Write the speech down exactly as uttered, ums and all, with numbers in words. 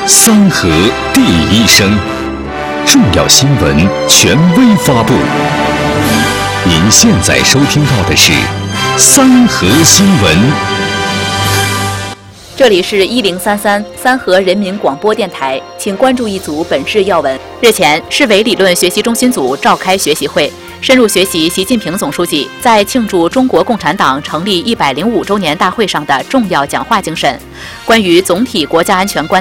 三河第一声，重要新闻权威发布。您现在收听到的是三河新闻。 这里是一零三三三河人民广播电台，请关注一组本市要闻。日前，市委理论学习中心组召开学习会，深入学习习近平总书记在庆祝中国共产党成立一百零五周年大会上的重要讲话精神，关于总体国家安全观